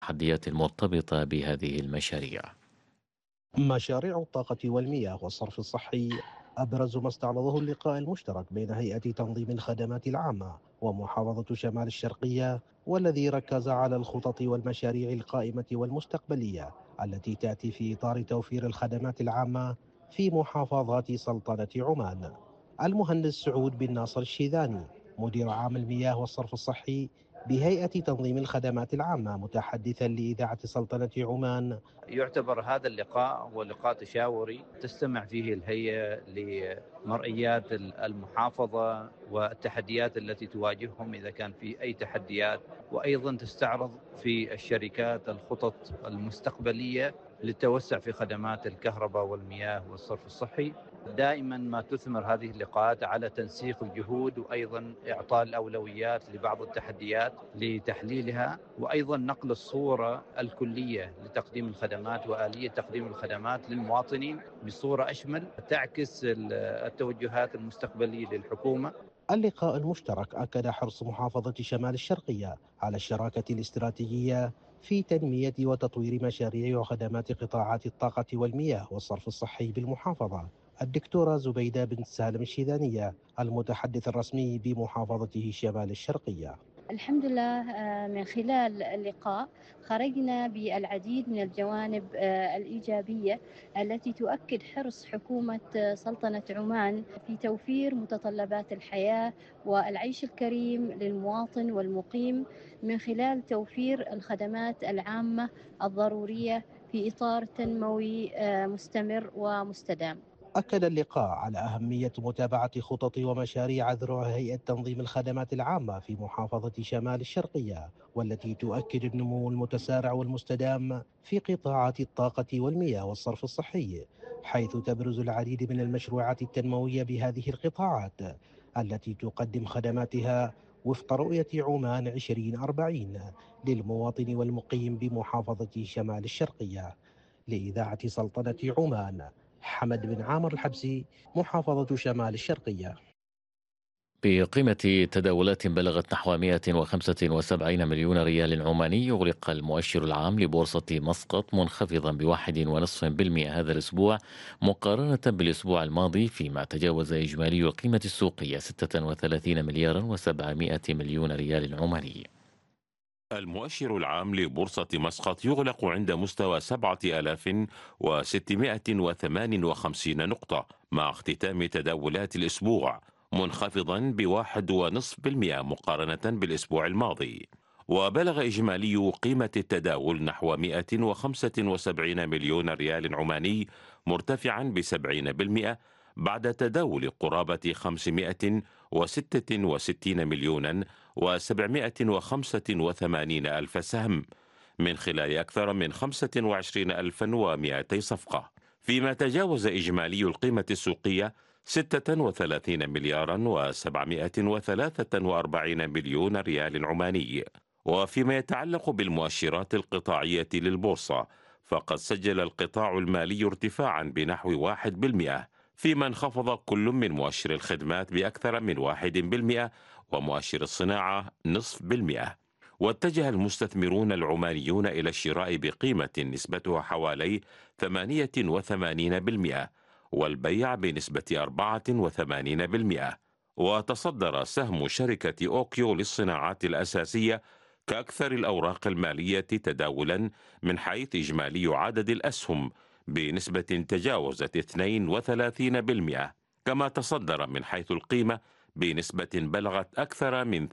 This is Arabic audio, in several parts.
التحديات المرتبطة بهذه المشاريع. مشاريع الطاقة والمياه والصرف الصحي أبرز ما استعرضه اللقاء المشترك بين هيئة تنظيم الخدمات العامة ومحافظة شمال الشرقية، والذي ركز على الخطط والمشاريع القائمة والمستقبلية التي تأتي في إطار توفير الخدمات العامة في محافظات سلطنة عمان. المهندس سعود بن ناصر الشيذاني مدير عام المياه والصرف الصحي بهيئة تنظيم الخدمات العامة متحدثا لإذاعة سلطنة عمان. يعتبر هذا اللقاء هو لقاء تشاوري تستمع فيه الهيئة لمرئيات المحافظة والتحديات التي تواجههم إذا كان في أي تحديات، وأيضا تستعرض في الشركات الخطط المستقبلية للتوسع في خدمات الكهرباء والمياه والصرف الصحي. دائما ما تثمر هذه اللقاءات على تنسيق الجهود، وأيضا إعطاء الأولويات لبعض التحديات لتحليلها، وأيضا نقل الصورة الكلية لتقديم الخدمات وآلية تقديم الخدمات للمواطنين بصورة أشمل تعكس التوجهات المستقبلية للحكومة. اللقاء المشترك أكد حرص محافظة شمال الشرقية على الشراكة الاستراتيجية في تنمية وتطوير مشاريع وخدمات قطاعات الطاقة والمياه والصرف الصحي بالمحافظة. الدكتورة زبيدة بن سالم الشيذانية المتحدث الرسمي بمحافظته شمال الشرقية. الحمد لله، من خلال اللقاء خرجنا بالعديد من الجوانب الإيجابية التي تؤكد حرص حكومة سلطنة عمان في توفير متطلبات الحياة والعيش الكريم للمواطن والمقيم من خلال توفير الخدمات العامة الضرورية في إطار تنموي مستمر ومستدام. أكد اللقاء على أهمية متابعة خطط ومشاريع ذروع هيئة تنظيم الخدمات العامة في محافظة شمال الشرقية، والتي تؤكد النمو المتسارع والمستدام في قطاعات الطاقة والمياه والصرف الصحي، حيث تبرز العديد من المشروعات التنموية بهذه القطاعات التي تقدم خدماتها وفق رؤية عمان 2040 للمواطن والمقيم بمحافظة شمال الشرقية. لإذاعة سلطنة عمان، حمد بن عامر الحبسي، محافظة شمال الشرقية. بقيمة تداولات بلغت نحو 175 مليون ريال عماني، يغلق المؤشر العام لبورصة مسقط منخفضا ب1.5% هذا الأسبوع مقارنة بالأسبوع الماضي، فيما تجاوز إجمالي القيمة السوقية 36 مليارا و700 مليون ريال عماني. المؤشر العام لبورصة مسقط يغلق عند مستوى 7658 نقطة مع اختتام تداولات الأسبوع منخفضا ب1.5% مقارنة بالأسبوع الماضي، وبلغ إجمالي قيمة التداول نحو 175 مليون ريال عماني مرتفعا ب70% بعد تداول قرابة 566 مليونا و785 ألف سهم من خلال أكثر من 25,200 صفقة، فيما تجاوز إجمالي القيمة السوقية 36 مليارا و743 مليون ريال عماني. وفيما يتعلق بالمؤشرات القطاعية للبورصة، فقد سجل القطاع المالي ارتفاعا بنحو 1%، فيما انخفض كل من مؤشر الخدمات بأكثر من 1% ومؤشر الصناعة 0.5%. واتجه المستثمرون العمانيون إلى الشراء بقيمة نسبتها حوالي 88% والبيع بنسبة 84%. وتصدر سهم شركة أوكيو للصناعات الأساسية كأكثر الأوراق المالية تداولا من حيث إجمالي عدد الأسهم بنسبة تجاوزت 32%، كما تصدر من حيث القيمة بنسبة بلغت أكثر من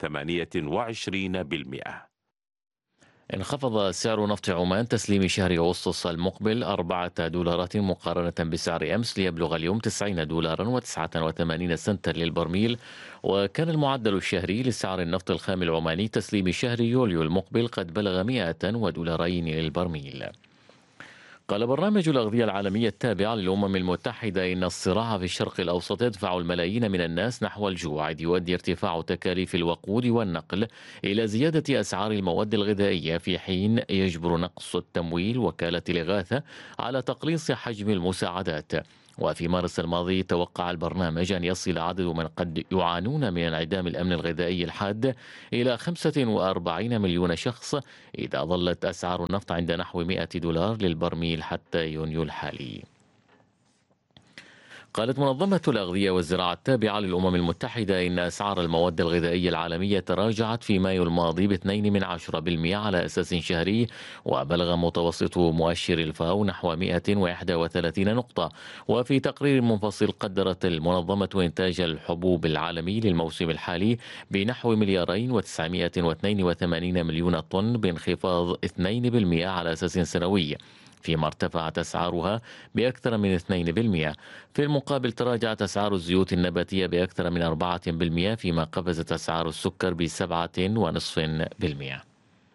28%. انخفض سعر نفط عمان تسليم شهر أغسطس المقبل $4 مقارنة بسعر أمس ليبلغ اليوم $90.89 للبرميل، وكان المعدل الشهري لسعر النفط الخام العماني تسليم شهر يوليو المقبل قد بلغ $100 للبرميل. قال برنامج الأغذية العالمي التابع للأمم المتحدة إن الصراع في الشرق الأوسط يدفع الملايين من الناس نحو الجوع، يؤدي ارتفاع تكاليف الوقود والنقل إلى زيادة أسعار المواد الغذائية، في حين يجبر نقص التمويل وكالة الإغاثة على تقليص حجم المساعدات. وفي مارس الماضي توقع البرنامج أن يصل عدد من قد يعانون من انعدام الأمن الغذائي الحاد إلى 45 مليون شخص إذا ظلت أسعار النفط عند نحو $100 للبرميل حتى يونيو الحالي. قالت منظمة الأغذية والزراعة التابعة للأمم المتحدة إن أسعار المواد الغذائية العالمية تراجعت في مايو الماضي ب2% على أساس شهري، وبلغ متوسط مؤشر الفاو نحو 131 نقطة. وفي تقرير منفصل قدرت المنظمة إنتاج الحبوب العالمي للموسم الحالي بنحو $2,982 مليون طن بانخفاض 2% على أساس سنوي، فيما ارتفعت أسعارها بأكثر من 2%. في المقابل تراجعت أسعار الزيوت النباتية بأكثر من 4%، فيما قفزت أسعار السكر ب7.5%.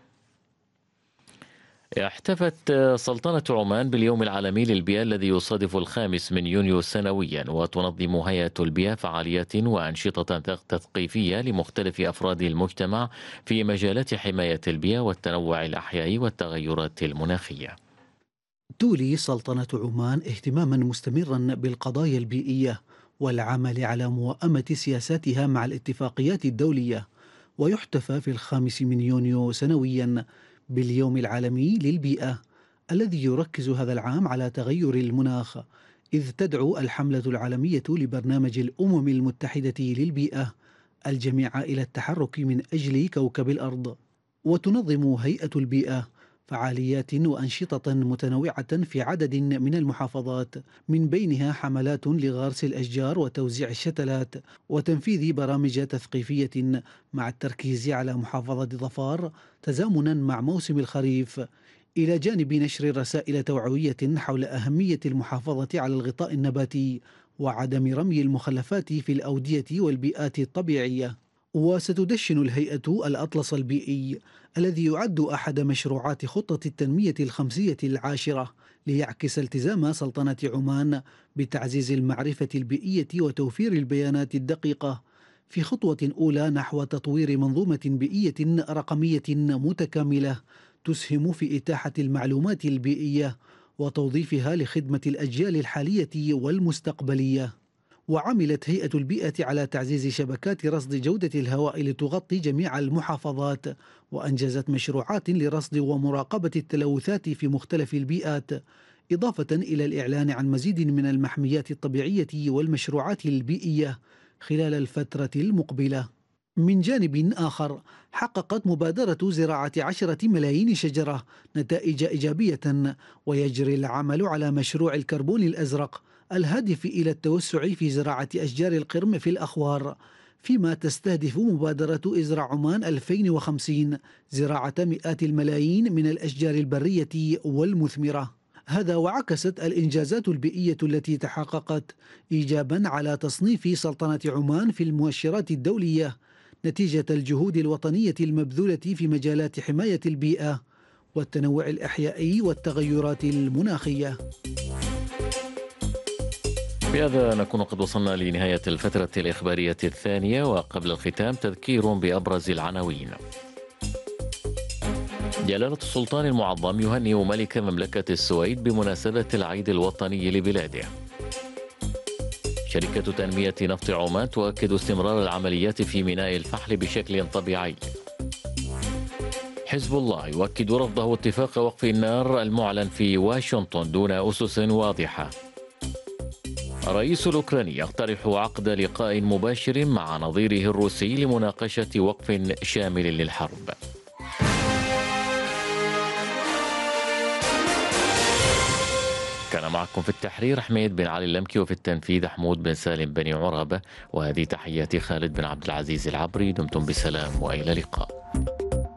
احتفت سلطنة عمان باليوم العالمي للبيئة الذي يصادف 5 يونيو سنويا، وتنظم هيئة البيئة فعاليات وأنشطة تثقيفية لمختلف أفراد المجتمع في مجالات حماية البيئة والتنوع الأحيائي والتغيرات المناخية. تولي سلطنة عمان اهتماما مستمرا بالقضايا البيئية والعمل على موائمة سياساتها مع الاتفاقيات الدولية، ويحتفى في 5 يونيو سنويا باليوم العالمي للبيئة الذي يركز هذا العام على تغير المناخ، إذ تدعو الحملة العالمية لبرنامج الأمم المتحدة للبيئة الجميع إلى التحرك من أجل كوكب الأرض. وتنظم هيئة البيئة فعاليات وأنشطة متنوعة في عدد من المحافظات، من بينها حملات لغرس الأشجار وتوزيع الشتلات وتنفيذ برامج تثقيفية مع التركيز على محافظة ظفار تزامنا مع موسم الخريف، إلى جانب نشر رسائل توعوية حول أهمية المحافظة على الغطاء النباتي وعدم رمي المخلفات في الأودية والبيئات الطبيعية. وستدشن الهيئة الأطلس البيئي الذي يعد أحد مشروعات خطة التنمية الخمسية العاشرة، ليعكس التزام سلطنة عمان بتعزيز المعرفة البيئية وتوفير البيانات الدقيقة، في خطوة أولى نحو تطوير منظومة بيئية رقمية متكاملة تسهم في إتاحة المعلومات البيئية وتوظيفها لخدمة الأجيال الحالية والمستقبلية. وعملت هيئة البيئة على تعزيز شبكات رصد جودة الهواء لتغطي جميع المحافظات، وأنجزت مشروعات لرصد ومراقبة التلوثات في مختلف البيئات، إضافة إلى الإعلان عن مزيد من المحميات الطبيعية والمشروعات البيئية خلال الفترة المقبلة. من جانب آخر، حققت مبادرة زراعة 10 ملايين شجرة نتائج إيجابية، ويجري العمل على مشروع الكربون الأزرق الهادف إلى التوسع في زراعة أشجار القرم في الأخوار، فيما تستهدف مبادرة إزرع عمان 2050 زراعة مئات الملايين من الأشجار البرية والمثمرة. هذا وعكست الإنجازات البيئية التي تحققت إيجابا على تصنيف سلطنة عمان في المؤشرات الدولية نتيجة الجهود الوطنية المبذولة في مجالات حماية البيئة والتنوع الأحيائي والتغيرات المناخية. بهذا نكون قد وصلنا لنهاية الفترة الإخبارية الثانية، وقبل الختام تذكير بأبرز العناوين. جلالة السلطان المعظم يهنئ ملك مملكة السويد بمناسبة العيد الوطني لبلاده. شركة تنمية نفط عمان تؤكد استمرار العمليات في ميناء الفحل بشكل طبيعي. حزب الله يؤكد رفضه اتفاق وقف النار المعلن في واشنطن دون أسس واضحة. الرئيس الأوكراني يقترح عقد لقاء مباشر مع نظيره الروسي لمناقشة وقف شامل للحرب. كان معكم في التحرير حميد بن علي اللمكي، وفي التنفيذ حمود بن سالم بن عرابة، وهذه تحياتي خالد بن عبد العزيز العبري. دمتم بسلام وإلى اللقاء.